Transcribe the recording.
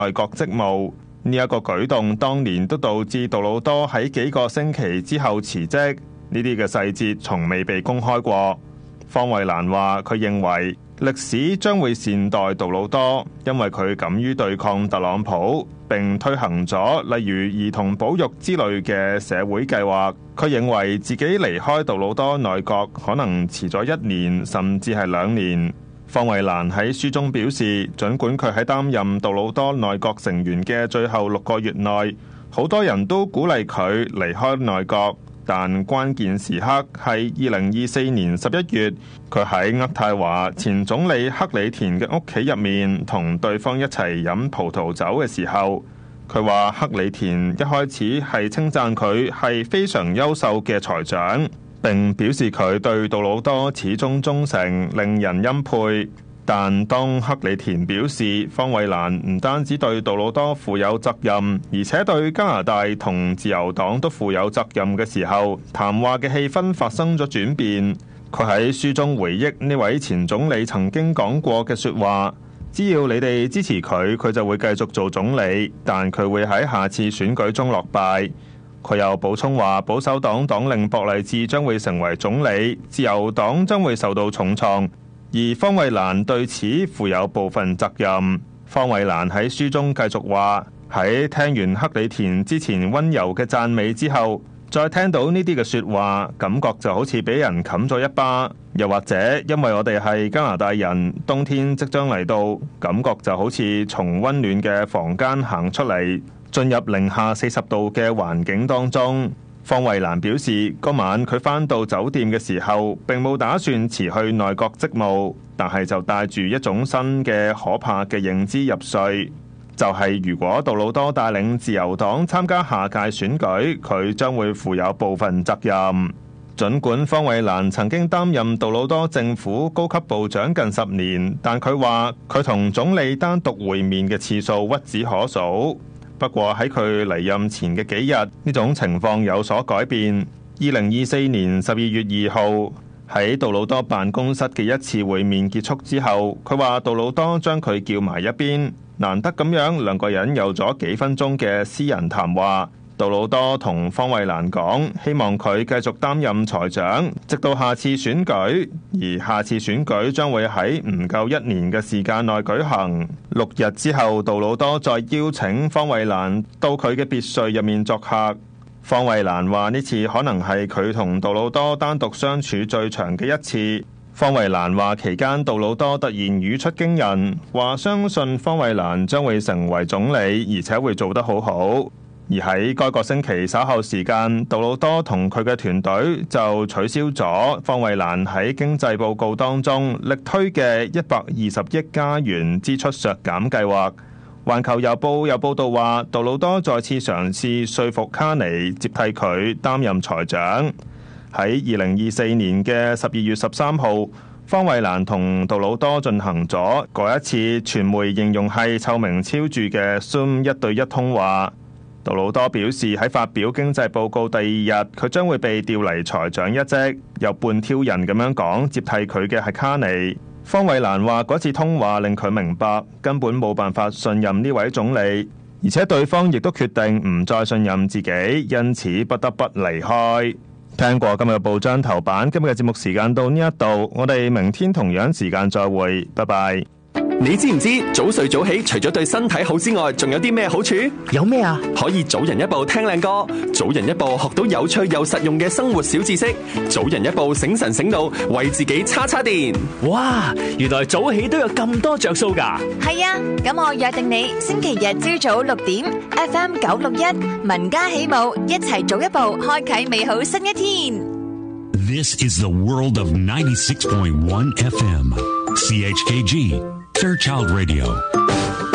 內閣職務。呢一個舉動當年都導致杜魯多喺幾個星期之後辭職，呢啲嘅細節從未被公開過。方慧蘭話：佢認為歷史將會善待杜魯多，因為佢敢於對抗特朗普，並推行咗例如兒童保育之類嘅社會計劃。佢認為自己離開杜魯多內閣可能遲咗1年，甚至係2年。方慧蘭喺書中表示，儘管佢喺擔任杜魯多內閣成員嘅最後6個月內，好多人都鼓勵佢離開內閣，但關鍵時刻係2024年11月，佢喺渥太華前總理克里田嘅屋企入面同對方一齊飲葡萄酒嘅時候，佢話克里田一開始係稱讚佢係非常優秀嘅財長，並表示佢對杜魯多始終忠誠，令人欽佩。但當克里田表示方慧蘭唔單止對杜魯多負有責任，而且對加拿大同自由黨都負有責任嘅時候，談話嘅氣氛發生咗轉變。佢喺書中回憶呢位前總理曾經講過嘅說話：只要你哋支持佢，佢就會繼續做總理，但佢會喺下次選舉中落敗。佢又補充話，保守黨黨領博勵治將會成為總理，自由黨將會受到重創，而方慧蘭對此負有部分責任。方慧蘭喺書中繼續話，喺聽完克里田之前溫柔嘅讚美之後，再聽到呢啲嘅說話，感覺就好似俾人冚咗一巴。又或者因為我哋係加拿大人，冬天即將嚟到，感覺就好似從溫暖嘅房間行出嚟，進入零下40度嘅環境當中。方慧蘭表示，嗰晚佢返到酒店嘅時候，並冇打算辭去內閣職務，但係就帶住一種新嘅可怕嘅認知入睡，就係如果杜魯多帶領自由黨參加下屆選舉，佢將會負有部分責任。儘管方慧蘭曾經擔任杜魯多政府高級部長近10年，但佢話佢同總理單獨會面嘅次數屈指可數。不過喺佢離任前嘅幾日，呢種情況有所改變。2024年12月2號，喺杜魯多辦公室嘅一次會面結束之後，佢話杜魯多將佢叫埋一邊，難得咁樣兩個人有咗幾分鐘嘅私人談話。杜魯多同方慧蘭講，希望佢繼續擔任財長，直到下次選舉，而下次選舉將會喺唔夠1年嘅時間內舉行。6日之後，杜魯多再邀請方慧蘭到佢嘅別墅入面作客。方慧蘭話呢次可能係佢同杜魯多單獨相處最長嘅一次。方慧蘭話期間杜魯多突然語出驚人，話相信方慧蘭將會成為總理，而且會做得好好。而喺該個星期稍後時間，杜魯多同佢嘅團隊就取消咗方慧蘭喺經濟報告當中力推嘅120億加元支出削減計劃。環球郵報有報道話，杜魯多再次嘗試說服卡尼接替佢擔任財長。喺2024年嘅12月13號，方慧蘭同杜魯多進行咗嗰一次傳媒形容係臭名昭著嘅 Zoom 1對1通話。杜魯多表示喺發表經濟報告第2日，佢將會被調離財長一職，又半挑釁咁樣講接替佢嘅係卡尼。方慧蘭話嗰次通話令佢明白根本冇辦法信任呢位總理，而且對方亦都決定唔再信任自己，因此不得不離開。聽過今日報章頭版，今日嘅節目時間到呢一度，我哋明天同樣時間再會，拜拜。 你知唔知早睡早起除咗對身體好之外，仲有啲咩好處？ 有咩啊？ 可以早人一步聽靚歌，早人一步學到有趣又實用嘅生活小知識，早人一步醒神醒腦，為自己叉叉電。 哇！原來早起都有咁多着數㗎。 係啊，咁我約定你星期日朝早6點 FM 961民家起舞，一齊早一步開啟美好新一天。 This is the world of 96.1 FM CHKG Fairchild Radio.